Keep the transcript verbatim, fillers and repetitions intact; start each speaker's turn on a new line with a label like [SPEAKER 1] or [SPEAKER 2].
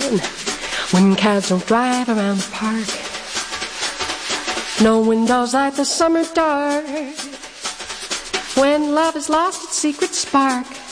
[SPEAKER 1] again. When cabs don't drive around the park, no windows light the summer dark. When love has lost its secret spark,